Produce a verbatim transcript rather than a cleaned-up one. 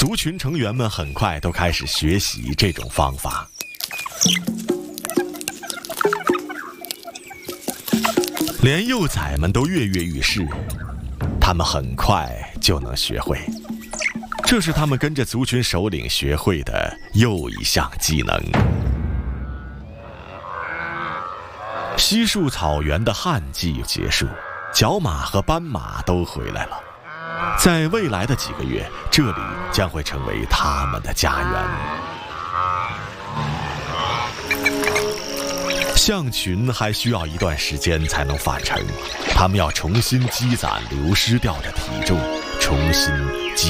族群成员们很快都开始学习这种方法。连幼崽们都跃跃欲试，他们很快就能学会。这是他们跟着族群首领学会的又一项技能。稀树草原的旱季结束，角马和斑马都回来了。在未来的几个月，这里将会成为他们的家园。象群还需要一段时间才能返程，他们要重新积攒流失掉的体重，重新积